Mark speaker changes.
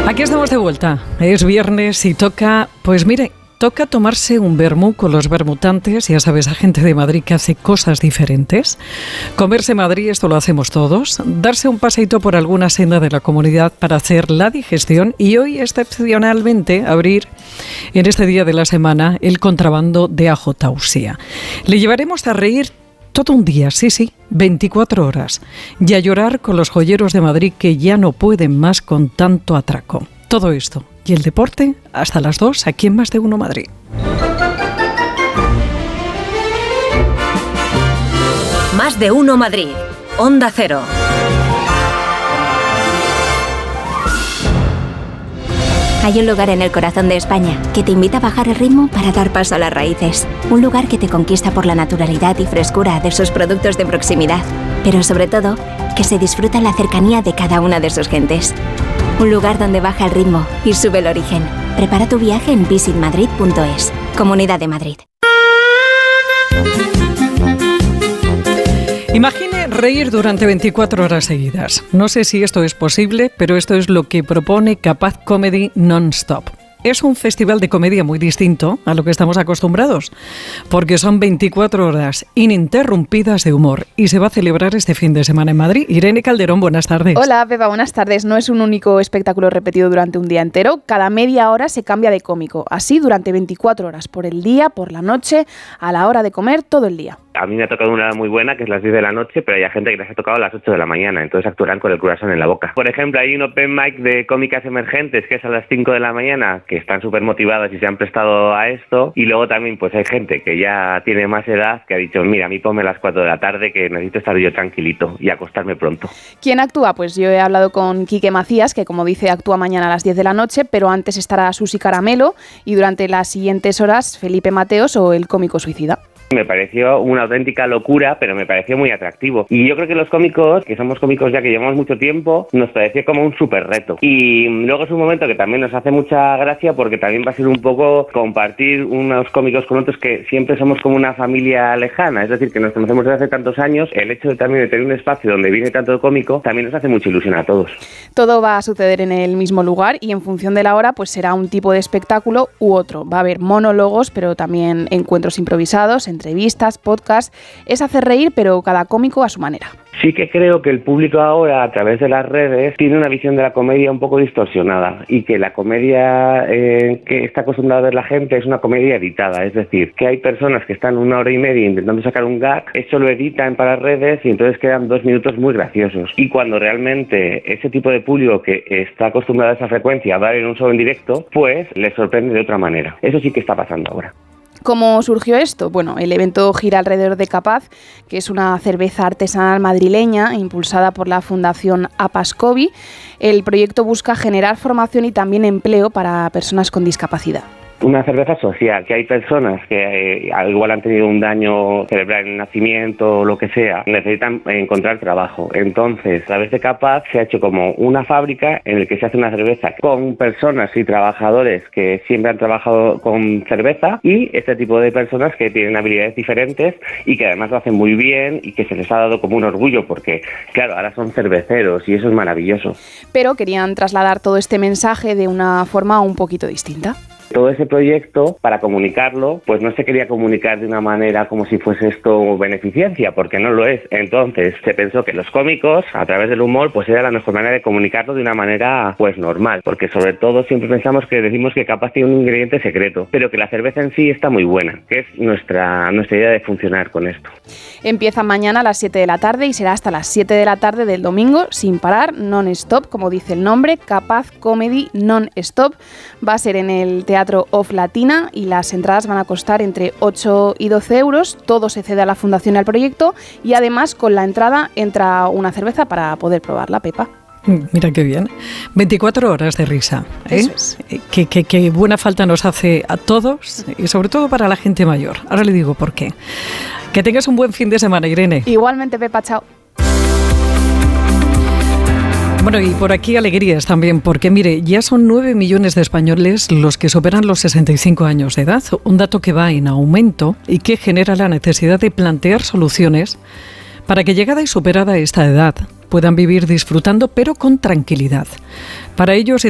Speaker 1: Aquí estamos de vuelta. Es viernes y toca, pues mire, toca tomarse un vermú con los vermutantes, ya sabes, a gente de Madrid que hace cosas diferentes. Comerse Madrid, esto lo hacemos todos. Darse un paseíto por alguna senda de la comunidad para hacer la digestión y hoy, excepcionalmente, abrir en este día de la semana el contrabando de ajo Tausía. Le llevaremos a reír todo un día, sí, 24 horas, y a llorar con los joyeros de Madrid que ya no pueden más con tanto atraco. Todo esto y el deporte hasta las 2 aquí en Más de Uno Madrid.
Speaker 2: Más de Uno Madrid, Onda Cero.
Speaker 3: Hay un lugar en el corazón de España que te invita a bajar el ritmo para dar paso a las raíces. Un lugar que te conquista por la naturalidad y frescura de sus productos de proximidad. Pero sobre todo, que se disfruta la cercanía de cada una de sus gentes. Un lugar donde baja el ritmo y sube el origen. Prepara tu viaje en visitmadrid.es. Comunidad de Madrid.
Speaker 1: Imagine reír durante 24 horas seguidas. No sé si esto es posible, pero esto es lo que propone Capaz Comedy Non-Stop. Es un festival de comedia muy distinto a lo que estamos acostumbrados, porque son 24 horas ininterrumpidas de humor y se va a celebrar este fin de semana en Madrid. Irene Calderón, buenas tardes.
Speaker 4: Hola, Pepa, buenas tardes. No es un único espectáculo repetido durante un día entero. Cada media hora se cambia de cómico. Así durante 24 horas, por el día, por la noche, a la hora de comer, todo el día.
Speaker 5: A mí me ha tocado una muy buena, que es las 10 de la noche, pero hay gente que les ha tocado a las 8 de la mañana, entonces actuarán con el croissant en la boca. Por ejemplo, hay un open mic de cómicas emergentes, que es a las 5 de la mañana, que están súper motivadas y se han prestado a esto. Y luego también pues hay gente que ya tiene más edad, que ha dicho, mira, a mí ponme a las 4 de la tarde, que necesito estar yo tranquilito y acostarme pronto.
Speaker 4: ¿Quién actúa? Pues yo he hablado con Quique Macías, que como dice, actúa mañana a las 10 de la noche, pero antes estará Susi Caramelo y durante las siguientes horas Felipe Mateos o el cómico suicida.
Speaker 5: Me pareció una auténtica locura, pero me pareció muy atractivo. Y yo creo que los cómicos, que somos cómicos ya que llevamos mucho tiempo, nos pareció como un súper reto. Y luego es un momento que también nos hace mucha gracia porque también va a ser un poco compartir unos cómicos con otros que siempre somos como una familia lejana. Es decir, que nos conocemos desde hace tantos años. El hecho de también de tener un espacio donde viene tanto cómico también nos hace mucha ilusión a todos.
Speaker 4: Todo va a suceder en el mismo lugar y en función de la hora pues será un tipo de espectáculo u otro. Va a haber monólogos, pero también encuentros improvisados, entrevistas, podcasts. Es hacer reír, pero cada cómico a su manera.
Speaker 5: Sí que creo que el público ahora, a través de las redes, tiene una visión de la comedia un poco distorsionada y que la comedia que está acostumbrada a ver la gente es una comedia editada. Es decir, que hay personas que están 1 hora y media intentando sacar un gag, eso lo editan para las redes y entonces quedan 2 minutos muy graciosos. Y cuando realmente ese tipo de público que está acostumbrado a esa frecuencia va a ver un show en directo, pues les sorprende de otra manera. Eso sí que está pasando ahora.
Speaker 4: ¿Cómo surgió esto? Bueno, el evento gira alrededor de Capaz, que es una cerveza artesanal madrileña impulsada por la Fundación Apascovi. El proyecto busca generar formación y también empleo para personas con discapacidad.
Speaker 5: Una cerveza social, que hay personas que igual han tenido un daño cerebral en el nacimiento o lo que sea, necesitan encontrar trabajo. Entonces, a través de Capaz se ha hecho como una fábrica en la que se hace una cerveza con personas y trabajadores que siempre han trabajado con cerveza y este tipo de personas que tienen habilidades diferentes y que además lo hacen muy bien y que se les ha dado como un orgullo porque, claro, ahora son cerveceros y eso es maravilloso.
Speaker 4: Pero querían trasladar todo este mensaje de una forma un poquito distinta.
Speaker 5: Todo ese proyecto, para comunicarlo, pues no se quería comunicar de una manera como si fuese esto beneficencia, porque no lo es. Entonces se pensó que los cómicos, a través del humor, pues era la mejor manera de comunicarlo de una manera pues normal, porque sobre todo siempre pensamos que decimos que Capaz tiene un ingrediente secreto, pero que la cerveza en sí está muy buena, que es nuestra idea de funcionar con esto.
Speaker 4: Empieza mañana a las 7 de la tarde y será hasta las 7 de la tarde del domingo, sin parar, non-stop, como dice el nombre, Capaz Comedy Non-Stop. Va a ser en el Teatro Off Latina y las entradas van a costar entre 8 y 12 euros. Todo se cede a la fundación y al proyecto y además con la entrada entra una cerveza para poder probarla, Pepa.
Speaker 1: Mira qué bien. 24 horas de risa, ¿eh?
Speaker 4: Eso es.
Speaker 1: Qué buena falta nos hace a todos y sobre todo para la gente mayor. Ahora le digo por qué. Que tengas un buen fin de semana, Irene.
Speaker 4: Igualmente, Pepa, chao.
Speaker 1: Bueno, y por aquí alegrías también, porque mire, ya son 9 millones de españoles los que superan los 65 años de edad, un dato que va en aumento y que genera la necesidad de plantear soluciones para que llegada y superada esta edad puedan vivir disfrutando pero con tranquilidad. Para ello se